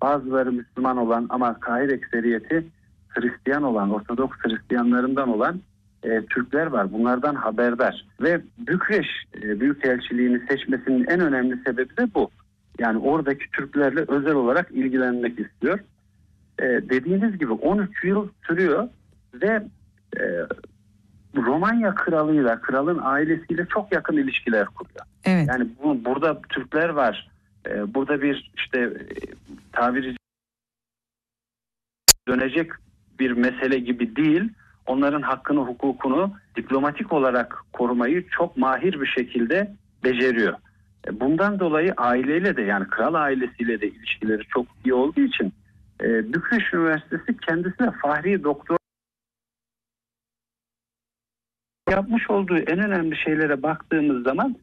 bazıları Müslüman olan ama kahir ekseriyeti Hristiyan olan, Ortodoks Hristiyanlarından olan Türkler var. Bunlardan haberdar. Ve Bükreş Büyükelçiliğini seçmesinin en önemli sebebi de bu. Yani oradaki Türklerle özel olarak ilgilenmek istiyor. Dediğiniz gibi 13 yıl sürüyor ve Romanya kralıyla, kralın ailesiyle çok yakın ilişkiler kuruyor. Evet. Yani burada Türkler var. Burada bir tabiri dönecek bir mesele gibi değil. Onların hakkını, hukukunu diplomatik olarak korumayı çok mahir bir şekilde beceriyor. Bundan dolayı aileyle de, yani kral ailesiyle de ilişkileri çok iyi olduğu için Bükreş Üniversitesi kendisine fahri doktor yapmış olduğu en önemli şeylere baktığımız zaman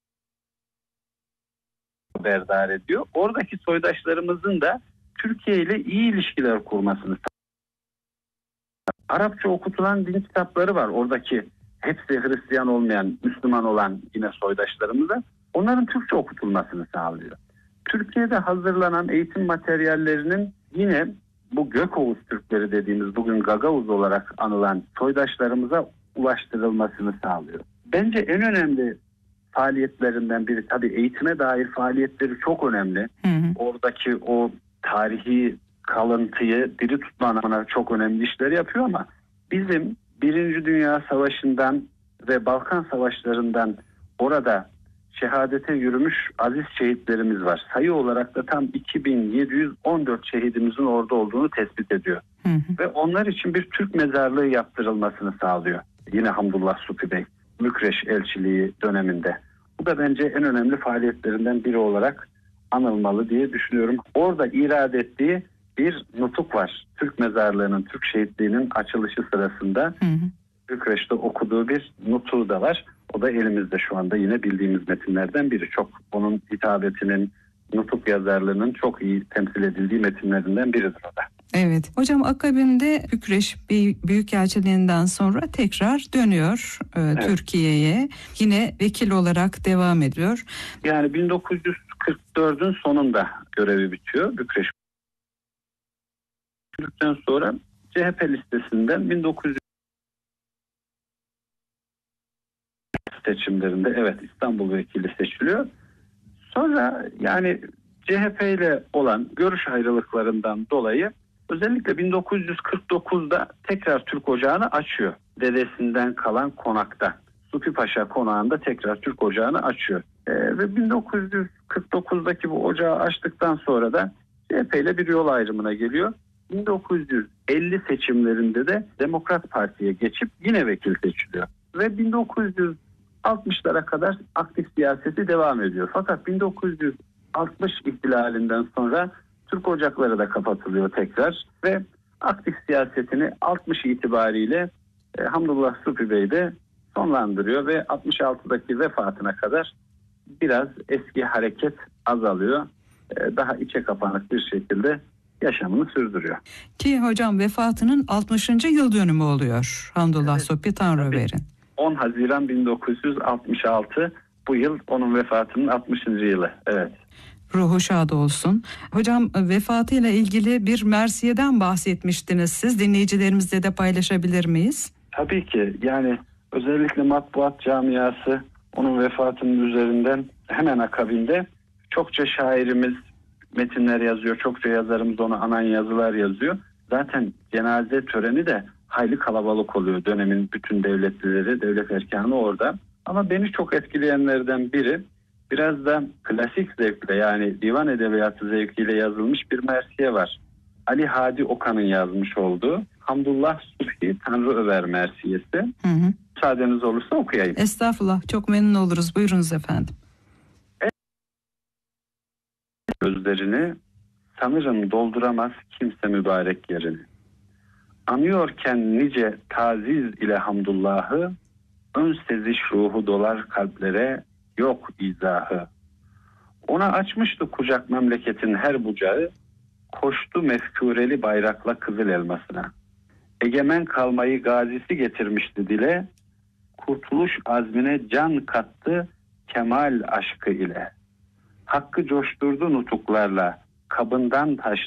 haberdar ediyor. Oradaki soydaşlarımızın da Türkiye ile iyi ilişkiler kurmasını. Arapça okutulan din kitapları var. Oradaki hepsi Hristiyan olmayan, Müslüman olan yine soydaşlarımıza. Onların Türkçe okutulmasını sağlıyor. Türkiye'de hazırlanan eğitim materyallerinin yine bu Gökoğuz Türkleri dediğimiz, bugün Gagavuz olarak anılan soydaşlarımıza ulaştırılmasını sağlıyor. Bence en önemli faaliyetlerinden biri, tabii eğitime dair faaliyetleri çok önemli. Oradaki o tarihi kalıntıyı diri tutmana çok önemli işler yapıyor ama bizim Birinci Dünya Savaşı'ndan ve Balkan Savaşları'ndan orada şehadete yürümüş aziz şehitlerimiz var. Sayı olarak da tam 2714 şehidimizin orada olduğunu tespit ediyor. Ve onlar için bir Türk mezarlığı yaptırılmasını sağlıyor. Yine Hamdullah Supi Bey, Bükreş elçiliği döneminde. Bu da bence en önemli faaliyetlerinden biri olarak anılmalı diye düşünüyorum. Orada irade ettiği bir nutuk var. Türk mezarlığının, Türk şehitliğinin açılışı sırasında Bükreş'te okuduğu bir nutuğu da var. O da elimizde şu anda yine bildiğimiz metinlerden biri. Çok onun hitabetinin, nutuk yazarlığının çok iyi temsil edildiği metinlerinden biridir o da. Evet. Hocam akabinde Bükreş Büyükelçiliğinden sonra tekrar dönüyor evet, Türkiye'ye. Yine vekil olarak devam ediyor. Yani 1944'ün sonunda görevi bitiyor Bükreş. Sonra CHP listesinden 1900 seçimlerinde evet İstanbul vekili seçiliyor. Sonra yani CHP ile olan görüş ayrılıklarından dolayı özellikle 1949'da tekrar Türk Ocağı'nı açıyor. Dedesinden kalan konakta. Supi Paşa konağında tekrar Türk Ocağı'nı açıyor. Ve 1949'daki bu ocağı açtıktan sonra da CHP ile bir yol ayrımına geliyor. 1950 seçimlerinde de Demokrat Parti'ye geçip yine vekil seçiliyor. Ve 1960'lara kadar aktif siyaseti devam ediyor. Fakat 1960 ihtilalinden sonra Türk Ocakları da kapatılıyor tekrar ve aktif siyasetini 60 itibariyle Hamdullah Supi Bey de sonlandırıyor ve 66'daki vefatına kadar biraz eski hareket azalıyor. Daha içe kapanık bir şekilde yaşamını sürdürüyor. Ki hocam vefatının 60. yıl dönümü oluyor. Hamdullah evet, Supi Tanrıver'in. 10 Haziran 1966 bu yıl onun vefatının 60. yılı. Evet. Ruhu şad olsun. Hocam vefatıyla ilgili bir mersiyeden bahsetmiştiniz siz. Dinleyicilerimizle de paylaşabilir miyiz? Tabii ki. Yani özellikle matbuat camiası onun vefatının üzerinden hemen akabinde çokça şairimiz metinler yazıyor. Çokça yazarımız ona anan yazılar yazıyor. Zaten cenaze töreni de hayli kalabalık oluyor. Dönemin bütün devletlileri, devlet erkanı orada. Ama beni çok etkileyenlerden biri biraz da klasik zevkle, yani divan edebiyatı zevkiyle yazılmış bir mersiye var. Ali Hadi Okan'ın yazmış olduğu Hamdullah Supi Tanrıöver mersiyesi. Müsaadeniz olursa okuyayım. Estağfurullah, çok memnun oluruz. Buyurunuz efendim. Gözlerini sanırım dolduramaz kimse mübarek yerini. Anıyorken nice taziz ile Hamdullah'ı, ön seziş ruhu dolar kalplere, yok izahı. Ona açmıştı kucak memleketin her bucağı, koştu mefkureli bayrakla kızıl elmasına. Egemen kalmayı gazisi getirmişti dile, kurtuluş azmine can kattı kemal aşkı ile. Hakkı coşturdu nutuklarla, kabından taştı